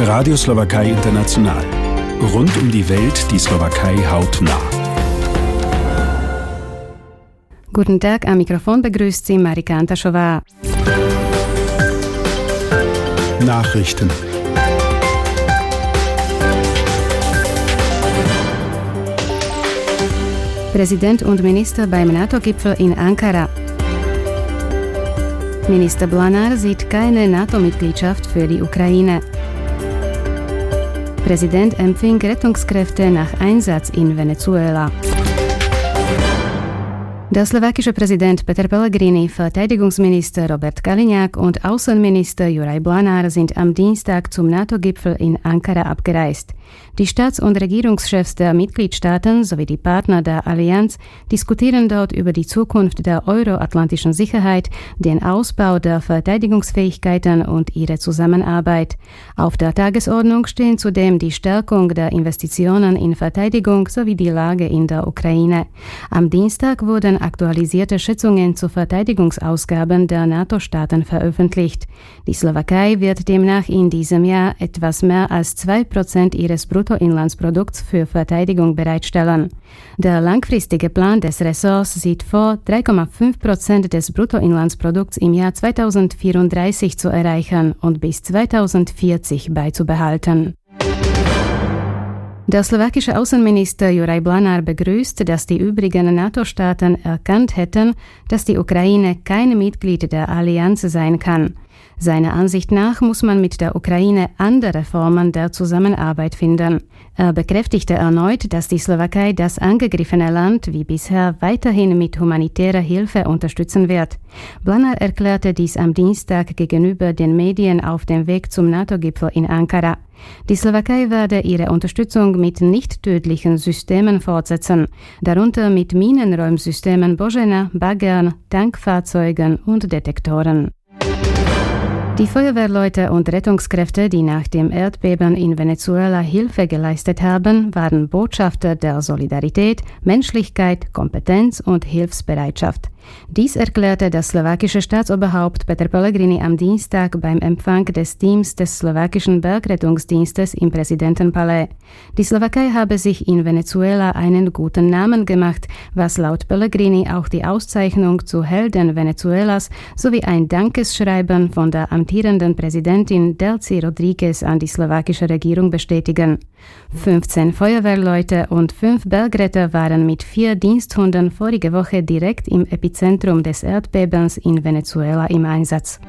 Radio Slowakei International. Rund um die Welt die Slowakei hautnah. Guten Tag, am Mikrofon begrüßt Sie Marika Antaschova. Nachrichten. Präsident und Minister beim NATO-Gipfel in Ankara. Minister Blanar sieht keine NATO-Mitgliedschaft für die Ukraine. Präsident empfing Rettungskräfte nach Einsatz in Venezuela. Der slowakische Präsident Peter Pellegrini, Verteidigungsminister Robert Kaliňák und Außenminister Juraj Blanar sind am Dienstag zum NATO-Gipfel in Ankara abgereist. Die Staats- und Regierungschefs der Mitgliedstaaten sowie die Partner der Allianz diskutieren dort über die Zukunft der euroatlantischen Sicherheit, den Ausbau der Verteidigungsfähigkeiten und ihre Zusammenarbeit. Auf der Tagesordnung stehen zudem die Stärkung der Investitionen in Verteidigung sowie die Lage in der Ukraine. Am Dienstag wurden aktualisierte Schätzungen zu Verteidigungsausgaben der NATO-Staaten veröffentlicht. Die Slowakei wird demnach in diesem Jahr etwas mehr als 2% ihres Bruttoinlandsprodukts für Verteidigung bereitstellen. Der langfristige Plan des Ressorts sieht vor, 3,5% des Bruttoinlandsprodukts im Jahr 2034 zu erreichen und bis 2040 beizubehalten. Der slowakische Außenminister Juraj Blanar begrüßt, dass die übrigen NATO-Staaten erkannt hätten, dass die Ukraine kein Mitglied der Allianz sein kann. Seiner Ansicht nach muss man mit der Ukraine andere Formen der Zusammenarbeit finden. Er bekräftigte erneut, dass die Slowakei das angegriffene Land wie bisher weiterhin mit humanitärer Hilfe unterstützen wird. Blanar erklärte dies am Dienstag gegenüber den Medien auf dem Weg zum NATO-Gipfel in Ankara. Die Slowakei werde ihre Unterstützung mit nicht-tödlichen Systemen fortsetzen, darunter mit Minenräumsystemen Božena, Baggern, Tankfahrzeugen und Detektoren. Die Feuerwehrleute und Rettungskräfte, die nach dem Erdbeben in Venezuela Hilfe geleistet haben, waren Botschafter der Solidarität, Menschlichkeit, Kompetenz und Hilfsbereitschaft. Dies erklärte das slowakische Staatsoberhaupt Peter Pellegrini am Dienstag beim Empfang des Teams des slowakischen Bergrettungsdienstes im Präsidentenpalais. Die Slowakei habe sich in Venezuela einen guten Namen gemacht, was laut Pellegrini auch die Auszeichnung zu Helden Venezuelas sowie ein Dankesschreiben von der amtierenden Präsidentin Delcy Rodriguez an die slowakische Regierung bestätigen. 15 Feuerwehrleute und 5 Bergretter waren mit 4 Diensthunden vorige Woche direkt im Epizentrum des Erdbebens in Venezuela im Einsatz.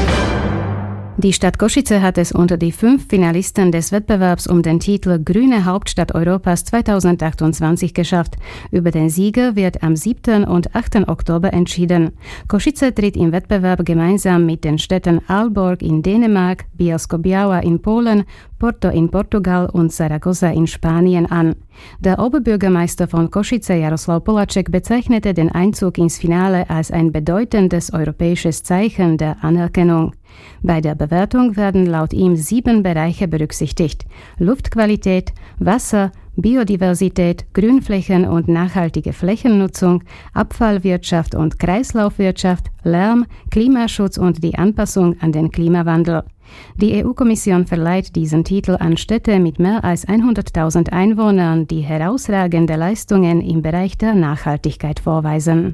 Die Stadt Košice hat es unter die 5 Finalisten des Wettbewerbs um den Titel Grüne Hauptstadt Europas 2028 geschafft. Über den Sieger wird am 7. und 8. Oktober entschieden. Košice tritt im Wettbewerb gemeinsam mit den Städten Aalborg in Dänemark, Bielsko-Biała in Polen, Porto in Portugal und Zaragoza in Spanien an. Der Oberbürgermeister von Košice, Jaroslav Poláček, bezeichnete den Einzug ins Finale als ein bedeutendes europäisches Zeichen der Anerkennung. Bei der Bewertung werden laut ihm 7 Bereiche berücksichtigt: Luftqualität, Wasser, Biodiversität, Grünflächen und nachhaltige Flächennutzung, Abfallwirtschaft und Kreislaufwirtschaft, Lärm, Klimaschutz und die Anpassung an den Klimawandel. Die EU-Kommission verleiht diesen Titel an Städte mit mehr als 100.000 Einwohnern, die herausragende Leistungen im Bereich der Nachhaltigkeit vorweisen.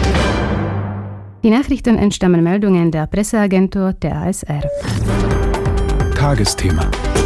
Die Nachrichten entstammen Meldungen der Presseagentur der ASR. Tagesthema.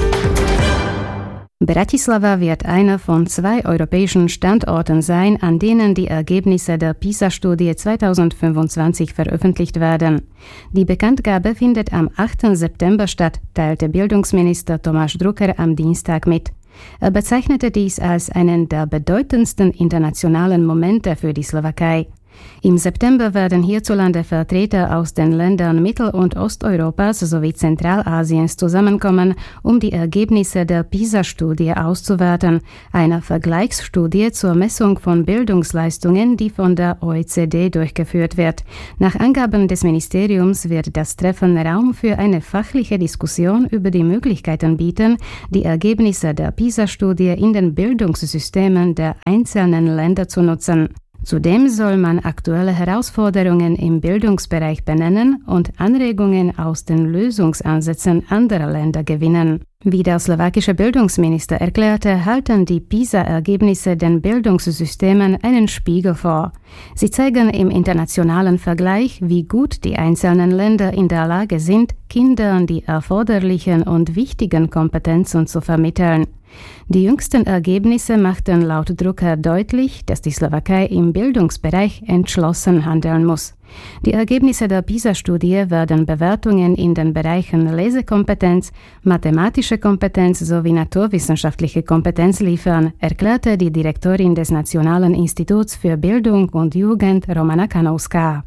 Bratislava wird einer von 2 europäischen Standorten sein, an denen die Ergebnisse der PISA-Studie 2025 veröffentlicht werden. Die Bekanntgabe findet am 8. September statt, teilte Bildungsminister Tomáš Drucker am Dienstag mit. Er bezeichnete dies als einen der bedeutendsten internationalen Momente für die Slowakei. Im September werden hierzulande Vertreter aus den Ländern Mittel- und Osteuropas sowie Zentralasiens zusammenkommen, um die Ergebnisse der PISA-Studie auszuwerten, einer Vergleichsstudie zur Messung von Bildungsleistungen, die von der OECD durchgeführt wird. Nach Angaben des Ministeriums wird das Treffen Raum für eine fachliche Diskussion über die Möglichkeiten bieten, die Ergebnisse der PISA-Studie in den Bildungssystemen der einzelnen Länder zu nutzen. Zudem soll man aktuelle Herausforderungen im Bildungsbereich benennen und Anregungen aus den Lösungsansätzen anderer Länder gewinnen. Wie der slowakische Bildungsminister erklärte, halten die PISA-Ergebnisse den Bildungssystemen einen Spiegel vor. Sie zeigen im internationalen Vergleich, wie gut die einzelnen Länder in der Lage sind, Kindern die erforderlichen und wichtigen Kompetenzen zu vermitteln. Die jüngsten Ergebnisse machten laut Drucker deutlich, dass die Slowakei im Bildungsbereich entschlossen handeln muss. Die Ergebnisse der PISA-Studie werden Bewertungen in den Bereichen Lesekompetenz, mathematische Kompetenz sowie naturwissenschaftliche Kompetenz liefern, erklärte die Direktorin des Nationalen Instituts für Bildung und Jugend Romana Kanowska.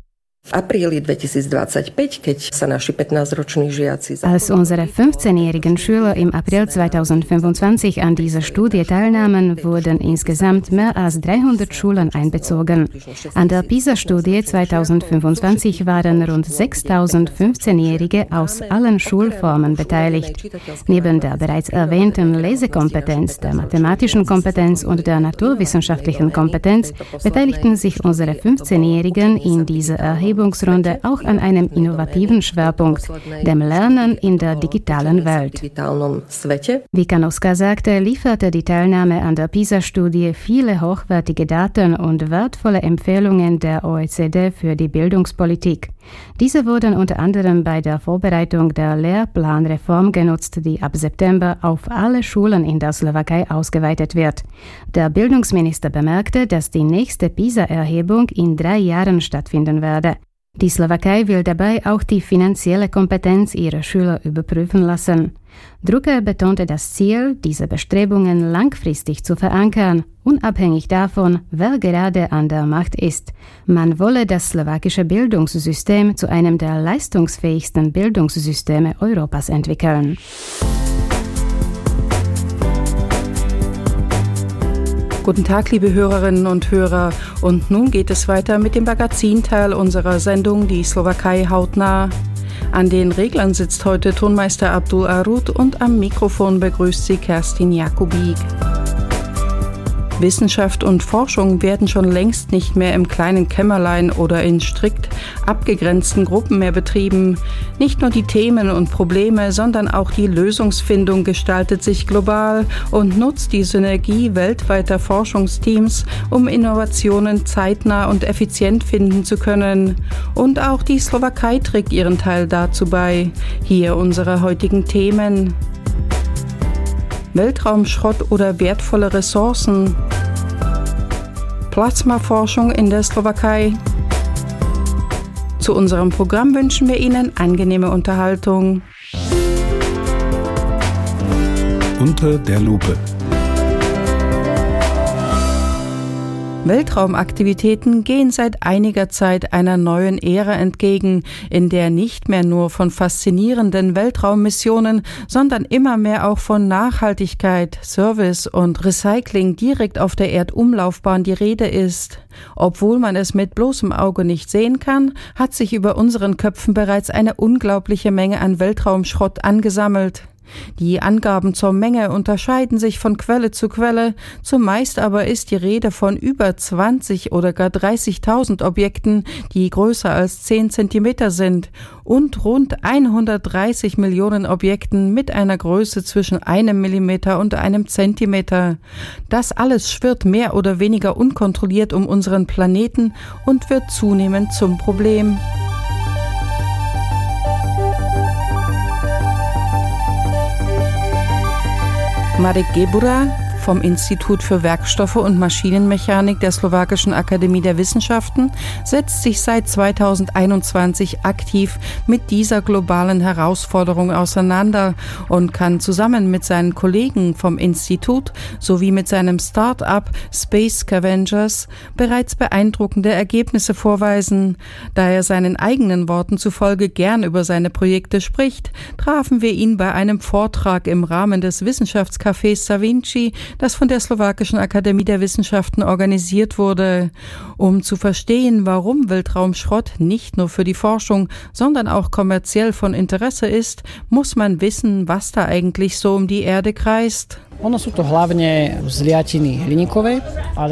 Als unsere 15-jährigen Schüler im April 2025 an dieser Studie teilnahmen, wurden insgesamt mehr als 300 Schulen einbezogen. An der PISA-Studie 2025 waren rund 6.000 15-Jährige aus allen Schulformen beteiligt. Neben der bereits erwähnten Lesekompetenz, der mathematischen Kompetenz und der naturwissenschaftlichen Kompetenz beteiligten sich unsere 15-Jährigen in dieser Erhebungsrunde auch an einem innovativen Schwerpunkt, dem Lernen in der digitalen Welt. Wie Kanowska sagte, lieferte die Teilnahme an der PISA-Studie viele hochwertige Daten und wertvolle Empfehlungen der OECD für die Bildungspolitik. Diese wurden unter anderem bei der Vorbereitung der Lehrplanreform genutzt, die ab September auf alle Schulen in der Slowakei ausgeweitet wird. Der Bildungsminister bemerkte, dass die nächste PISA-Erhebung in 3 Jahren stattfinden werde. Die Slowakei will dabei auch die finanzielle Kompetenz ihrer Schüler überprüfen lassen. Drucker betonte das Ziel, diese Bestrebungen langfristig zu verankern, unabhängig davon, wer gerade an der Macht ist. Man wolle das slowakische Bildungssystem zu einem der leistungsfähigsten Bildungssysteme Europas entwickeln. Guten Tag, liebe Hörerinnen und Hörer. Und nun geht es weiter mit dem Magazinteil unserer Sendung Die Slowakei hautnah. An den Reglern sitzt heute Tonmeister Abdul Arut und am Mikrofon begrüßt sie Kerstin Jakubik. Wissenschaft und Forschung werden schon längst nicht mehr im kleinen Kämmerlein oder in strikt abgegrenzten Gruppen mehr betrieben. Nicht nur die Themen und Probleme, sondern auch die Lösungsfindung gestaltet sich global und nutzt die Synergie weltweiter Forschungsteams, um Innovationen zeitnah und effizient finden zu können. Und auch die Slowakei trägt ihren Teil dazu bei. Hier unsere heutigen Themen: Weltraumschrott oder wertvolle Ressourcen, Plasmaforschung in der Slowakei. Zu unserem Programm wünschen wir Ihnen angenehme Unterhaltung. Unter der Lupe. Weltraumaktivitäten gehen seit einiger Zeit einer neuen Ära entgegen, in der nicht mehr nur von faszinierenden Weltraummissionen, sondern immer mehr auch von Nachhaltigkeit, Service und Recycling direkt auf der Erdumlaufbahn die Rede ist. Obwohl man es mit bloßem Auge nicht sehen kann, hat sich über unseren Köpfen bereits eine unglaubliche Menge an Weltraumschrott angesammelt. Die Angaben zur Menge unterscheiden sich von Quelle zu Quelle, zumeist aber ist die Rede von über 20 oder gar 30.000 Objekten, die größer als 10 Zentimeter sind, und rund 130 Millionen Objekten mit einer Größe zwischen 1 Millimeter und 1 Zentimeter. Das alles schwirrt mehr oder weniger unkontrolliert um unseren Planeten und wird zunehmend zum Problem. Marek Gebura vom Institut für Werkstoffe und Maschinenmechanik der Slowakischen Akademie der Wissenschaften setzt sich seit 2021 aktiv mit dieser globalen Herausforderung auseinander und kann zusammen mit seinen Kollegen vom Institut sowie mit seinem Start-up Space Scavengers bereits beeindruckende Ergebnisse vorweisen. Da er seinen eigenen Worten zufolge gern über seine Projekte spricht, trafen wir ihn bei einem Vortrag im Rahmen des Wissenschaftscafés Savinci, das von der Slowakischen Akademie der Wissenschaften organisiert wurde. Um zu verstehen, warum Weltraumschrott nicht nur für die Forschung, sondern auch kommerziell von Interesse ist, muss man wissen, was da eigentlich so um die Erde kreist. Ono sú to hlavne zliatiny hliníkové, ale